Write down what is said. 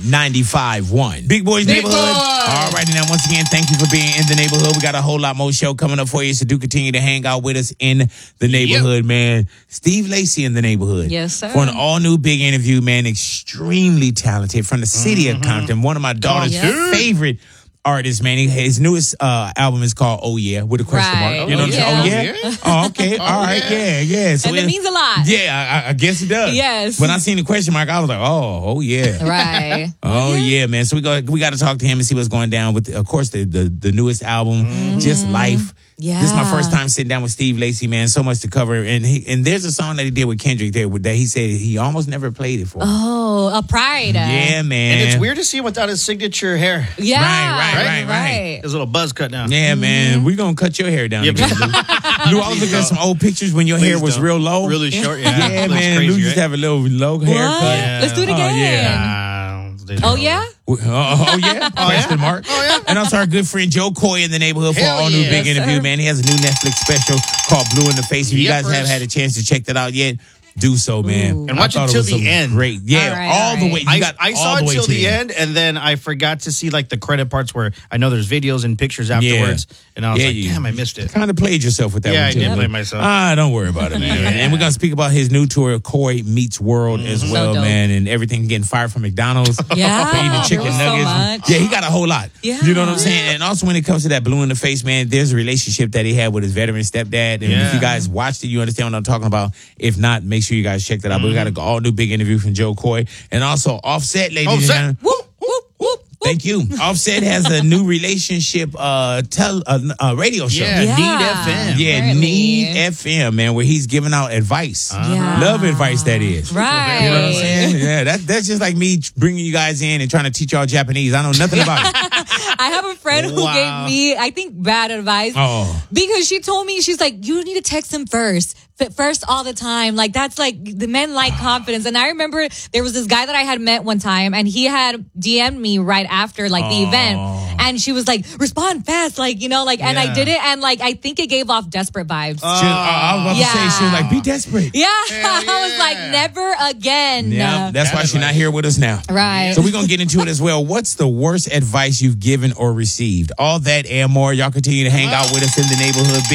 95.1. Big Boys Big Neighborhood. Boy. All righty, now once again, thank you for being in the neighborhood. We got a whole lot more show coming up for you, so do continue to hang out with us in the neighborhood, man. Steve Lacy in the neighborhood. Yes, sir. For an all-new big interview, man. Extremely talented from the city of Compton. One of my daughter's favorite artist, man. His newest album is called Oh Yeah, with a question mark. You know what I'm saying? Oh yeah? Oh, okay. All right. Yeah. So And it means a lot. Yeah, I guess it does. Yes. When I seen the question mark, I was like, oh yeah. Right. Oh yeah, man. So we got to talk to him and see what's going down with, of course, the newest album, Just Life. Yeah. This is my first time sitting down with Steve Lacy, man. So much to cover. And there's a song that he did with Kendrick there that he said he almost never played it for. Oh, a Pride. Yeah, man. And it's weird to see him without his signature hair. Yeah. Right. His little buzz cut now. Yeah, man. We're going to cut your hair down. Yeah, again, Lou. I was looking at some old pictures when your hair was real low. Really short, yeah. Yeah, Looks man. crazy, Lou used right? to have a little low haircut. Yeah. Let's do it again. yeah. Oh, yeah? Oh, yeah? Question mark. Oh, yeah? And also our good friend Joe Coy in the neighborhood for Hell an all-new yeah. big Yes, interview, sir. man. He has a new Netflix special called Blue in the Face. If you guys Yepers. haven't had a chance to check that out yet, do so, man. And watch I thought it till was the some end. Great. Yeah, All right. the way. You got I saw all the it way till to the end, and then I forgot to see like the credit parts where I know there's videos and pictures afterwards, and I was like, damn, I missed it. Kind of played yourself with that Yeah, one, I too, did but- play myself. Don't worry about it, man. And we're going to speak about his new tour, Coy Meets World, as well, dope. man, and everything getting fired from McDonald's. Yeah. For eating chicken There was so nuggets. much. Yeah, he got a whole lot. Yeah. You know what I'm saying? And also when it comes to that Blue in the Face, man, there's a relationship that he had with his veteran stepdad. And if you guys watched it, you understand what I'm talking about. If not, make sure you guys check that out. But we got an all-new big interview from Joe Coy. And also Offset, ladies and gentlemen. Whoop, whoop, whoop. Thank you. Offset has a new relationship radio show. Yeah, Yeah. Need FM. Yeah, Apparently. Need FM, man, where he's giving out advice. Yeah. Love advice, that is. Right. You know what I'm saying? Yeah, that's just like me bringing you guys in and trying to teach y'all Japanese. I know nothing about it. I have a friend who Wow. gave me, I think, bad advice. Oh. Because she told me, she's like, you need to text him first all the time. Like, that's like, the men like confidence. And I remember there was this guy that I had met one time, and he had DM'd me right after, like, the event. And she was like, respond fast, like, you know, like, and I did it, and like, I think it gave off desperate vibes. I was about to say, she was like, be desperate. Yeah. I was like, never again. Yeah, that's why she's not here with us now. Right. So we're going to get into it as well. What's the worst advice you've given or received? All that and more. Y'all continue to hang out with us in the neighborhood.